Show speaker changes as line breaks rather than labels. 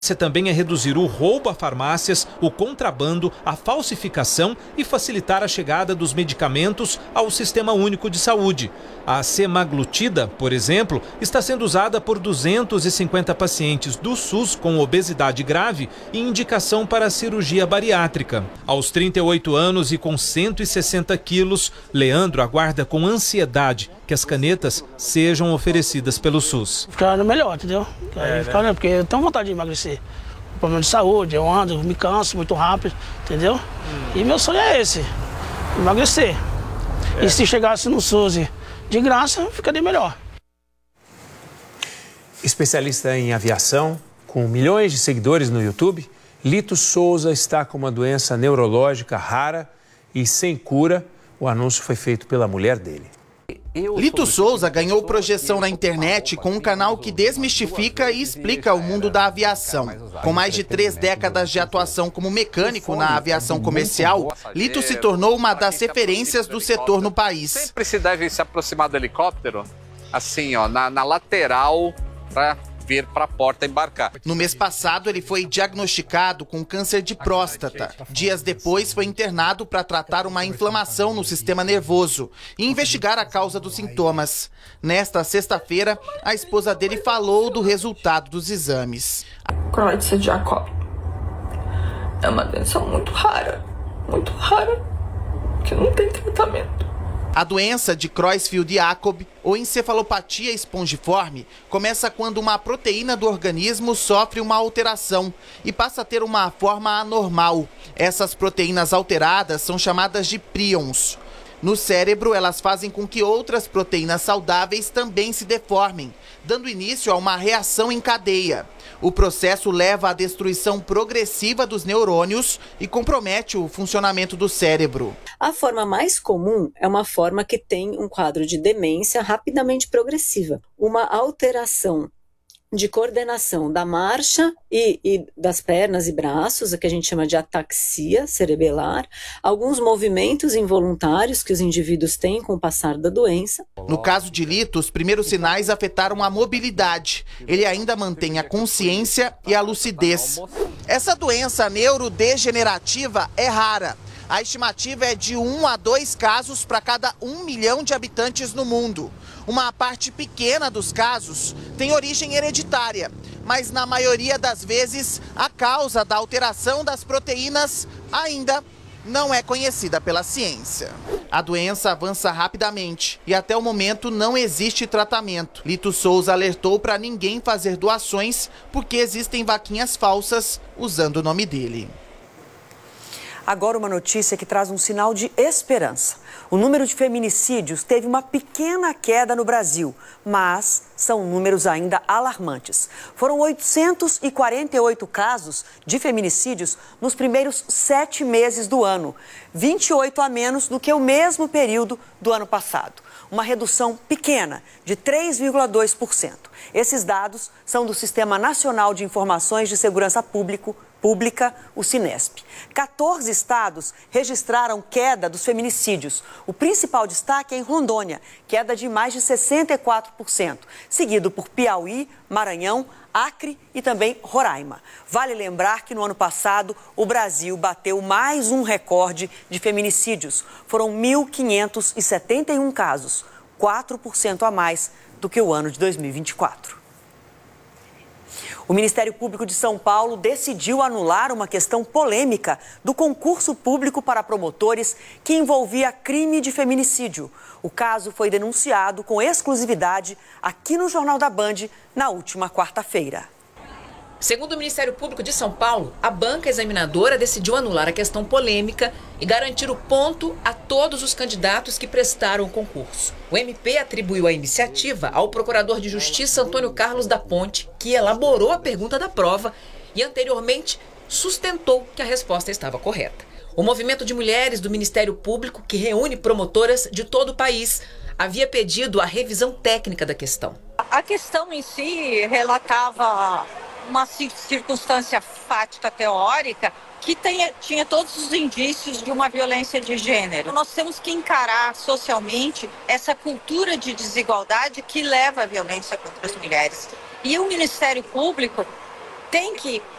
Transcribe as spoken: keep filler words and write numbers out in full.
Também é reduzir o roubo a farmácias, o contrabando, a falsificação e facilitar a chegada dos medicamentos ao Sistema Único de Saúde. A semaglutida, por exemplo, está sendo usada por duzentos e cinquenta pacientes do SUS com obesidade grave e indicação para cirurgia bariátrica. Aos trinta e oito anos e com cento e sessenta quilos, Leandro aguarda com ansiedade que as canetas sejam oferecidas pelo SUS.
Ficando melhor, entendeu? É, ficar, né? Porque eu tenho vontade de emagrecer. Problema de saúde, eu ando, eu me canso muito rápido, entendeu? Hum. E meu sonho é esse, emagrecer. É. E se chegasse no SUS de graça, ficaria melhor.
Especialista em aviação, com milhões de seguidores no YouTube, Lito Souza está com uma doença neurológica rara e sem cura. O anúncio foi feito pela mulher dele.
Lito Souza ganhou projeção na internet com um canal que desmistifica e explica o mundo da aviação. Com mais de três décadas de atuação como mecânico na aviação comercial, Lito se tornou uma das referências do setor no país.
Sempre se deve se aproximar do helicóptero, assim, ó, na, na lateral, para vir para a porta embarcar.
No mês passado, ele foi diagnosticado com câncer de próstata. Dias depois, foi internado para tratar uma inflamação no sistema nervoso e investigar a causa dos sintomas. Nesta sexta-feira, a esposa dele falou do resultado dos exames.
Creutzfeldt-Jakob é uma doença muito rara, muito rara, que não tem tratamento.
A doença de Creutzfeldt-Jakob, ou encefalopatia espongiforme, começa quando uma proteína do organismo sofre uma alteração e passa a ter uma forma anormal. Essas proteínas alteradas são chamadas de prions. No cérebro, elas fazem com que outras proteínas saudáveis também se deformem, dando início a uma reação em cadeia. O processo leva à destruição progressiva dos neurônios e compromete o funcionamento do cérebro.
A forma mais comum é uma forma que tem um quadro de demência rapidamente progressiva, uma alteração de coordenação da marcha e, e das pernas e braços, o que a gente chama de ataxia cerebelar, alguns movimentos involuntários que os indivíduos têm com o passar da doença.
No caso de Lito, os primeiros sinais afetaram a mobilidade. Ele ainda mantém a consciência e a lucidez. Essa doença neurodegenerativa é rara. A estimativa é de um a dois casos para cada um milhão de habitantes no mundo. Uma parte pequena dos casos tem origem hereditária, mas na maioria das vezes a causa da alteração das proteínas ainda não é conhecida pela ciência. A doença avança rapidamente e até o momento não existe tratamento. Lito Souza alertou para ninguém fazer doações porque existem vaquinhas falsas usando o nome dele.
Agora uma notícia que traz um sinal de esperança. O número de feminicídios teve uma pequena queda no Brasil, mas são números ainda alarmantes. Foram oitocentos e quarenta e oito casos de feminicídios nos primeiros sete meses do ano, vinte e oito a menos do que o mesmo período do ano passado. Uma redução pequena, de três vírgula dois por cento. Esses dados são do Sistema Nacional de Informações de Segurança Público, Pública, o Sinesp. quatorze estados registraram queda dos feminicídios. O principal destaque é em Rondônia, queda de mais de sessenta e quatro por cento, seguido por Piauí, Maranhão, Acre e também Roraima. Vale lembrar que no ano passado o Brasil bateu mais um recorde de feminicídios. Foram mil quinhentos e setenta e um casos, quatro por cento a mais do que o ano de dois mil e vinte e quatro. O Ministério Público de São Paulo decidiu anular uma questão polêmica do concurso público para promotores que envolvia crime de feminicídio. O caso foi denunciado com exclusividade aqui no Jornal da Band na última quarta-feira.
Segundo o Ministério Público de São Paulo, a banca examinadora decidiu anular a questão polêmica e garantir o ponto a todos os candidatos que prestaram o concurso. O M P atribuiu a iniciativa ao procurador de Justiça Antônio Carlos da Ponte, que elaborou a pergunta da prova e anteriormente sustentou que a resposta estava correta. O movimento de mulheres do Ministério Público, que reúne promotoras de todo o país, havia pedido a revisão técnica da questão.
A questão em si relatava uma circunstância fática teórica que tenha, tinha todos os indícios de uma violência de gênero. Nós temos que encarar socialmente essa cultura de desigualdade que leva à violência contra as mulheres. E o Ministério Público tem que